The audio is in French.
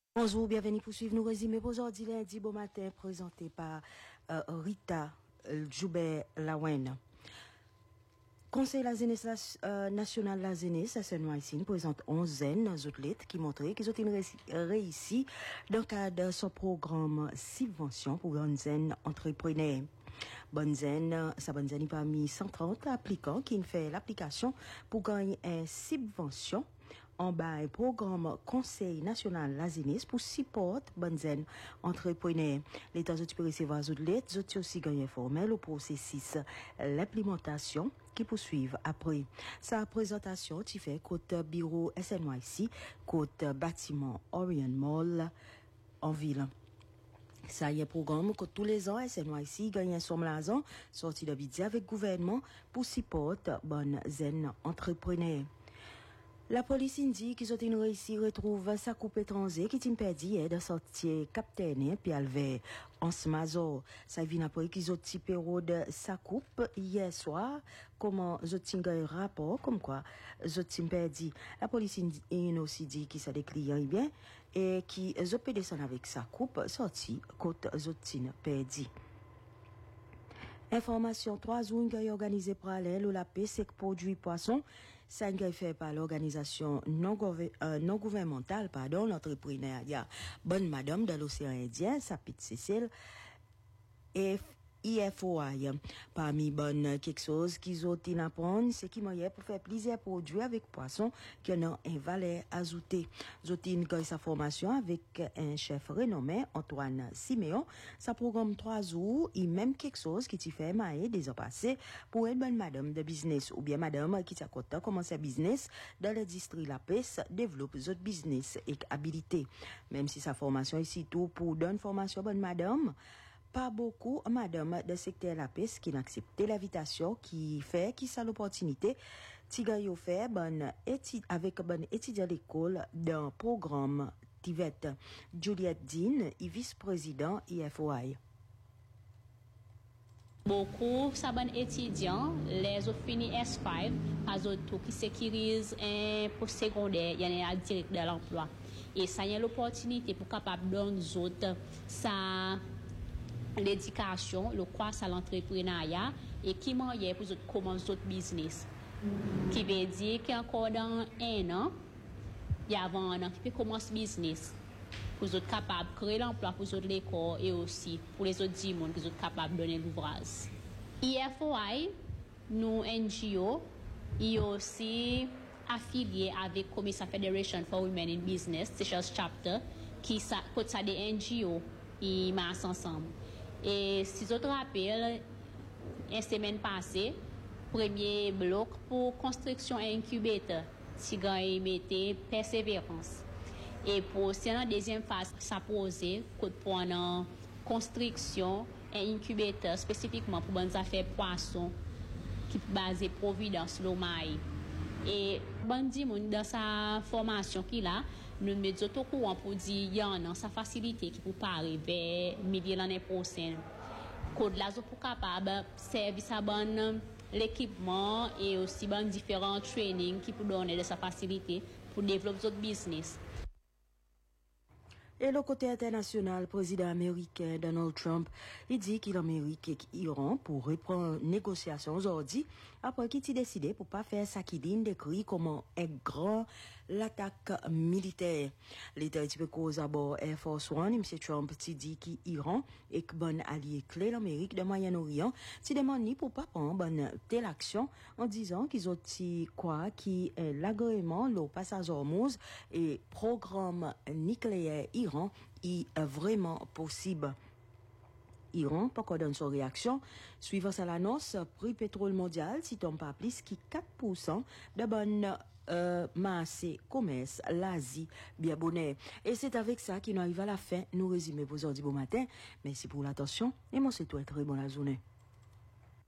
Bonjour, bienvenue pour suivre nos résumés pour aujourd'hui lundi bon matin présenté par Rita Joubert Lawen. Conseil la jeunesse national la jeunesse à Saint-Noisine présente 11 athlètes qui montrent qu'ils ont réussi dans le cadre de son programme subvention pour jeunes entrepreneurs. Bonzen parmi 130 applicants qui fait l'application pour gagner une subvention en bas un programme Conseil national la jeunesse pour support bonzen entrepreneurs. L'État peut recevoir les autres aussi gagner formel au processus l'implémentation qui poursuivent après. Sa présentation qui fait côté bureau SNYC, côté bâtiment Orion Mall en ville. Ça y est programme que tous les ans SNYC gagne un somme l'argent sorti de budget avec gouvernement pour support bonnes zen entrepreneurs. La police dit qu'ils ont réussi à retrouver sa coupe étranger qui t'im perdu de sortir capitaine puis alvé en smazo. Ça vient après qu'ils ont typé de sa coupe hier soir comment ils ont un rapport comme quoi ils ont perdu. La police aussi dit qu'ils sont des clients bien et qui ont pu descendre avec sa coupe sorti côte ils ont perdu. Information 3 jours organisé parallèle ou la paix sec produit poisson ça est fait par l'organisation non gouvernementale l'entrepreneuriat Bonne Madame de l'océan Indien Sapit Cécile et IFOI. Parmi bonnes quelque chose qu'ils ont apprendre, c'est qui moyen pour faire plusieurs produits avec poisson qui ont une valeur ajoutée. Zotine gagne sa formation avec un chef renommé Antoine Siméon. Ça programme 3 jours et même quelque chose qui t'y fait mailler des ans passés pour une bonne madame de business ou bien madame qui t'a content commencer business dans l'industrie la pêche, développe d'autres business et habilité. Même si sa formation ici tout pour donner formation bonne madame, pas beaucoup madame de secteur la peste qui n'accepté l'invitation qui fait qui ça l'opportunité tiga yo fait bonne étude avec bonne étudiant à l'école d'un programme Tivet. Juliette Dean est vice-président IFOI. Beaucoup ça bon étudiants les ont fini S5 as autres qui sécurisent un poste secondaire il y a un direct de l'emploi et ça y a l'opportunité pour capable donner autres ça l'éducation, le croissance à l'entrepreneuriat et qui moyen pour commencer d'autres business. Qui veut dire qu'encore dans un an, il y a un an qui peut commencer business pour être capable de créer l'emploi pour l'école et aussi pour les autres gens qui sont capables de donner l'ouvrage. IFOI, nous NGO, est aussi affilié avec Commission Federation for Women in Business, Seychelles Chapter, qui ça des NGO, ils marchent ensemble. Et si je te rappelle, la semaine passée, premier bloc pour construction et incubateur, si vous mettez persévérance. Et pour la deuxième phase, ça pose pour une construction et incubateur spécifiquement pour les affaires poissons qui sont basées Providence, Lomaï. Et Bandi dans sa formation qu'il a, nous mettons au courant pour dire qu'il y a sa facilité qui peut arriver milieu l'année prochaine. Code là pour capable servir sa bonne l'équipement et aussi bonne différents trainings qui peut donner de sa facilité pour développer notre business. Et le côté international, le président américain Donald Trump, il dit qu'il Amérique et l'Iran pour reprendre négociation aujourd'hui, après qu'il a décidé pour pas faire ça qui décrit comme un grand l'attaque militaire. L'État est cause à bord Air Force One, M. Trump a dit qu'Iran est bon allié clé l'Amérique de Moyen-Orient, il demande pour pas prendre bonne telle action en disant qu'ils ont quoi qui est l'agrément, le passage Hormuz et programme nucléaire Iran est vraiment possible. Iran, pas donne son réaction. Suivant ça l'annonce, prix pétrole mondial, si tombe pas plus qui 4% de bonne masse commerce l'Asie bien bonnet. Et c'est avec ça qu'il nous arrive à la fin. Nous résumons pour aujourd'hui bon matin. Merci pour l'attention et moi c'est toi très bonne journée.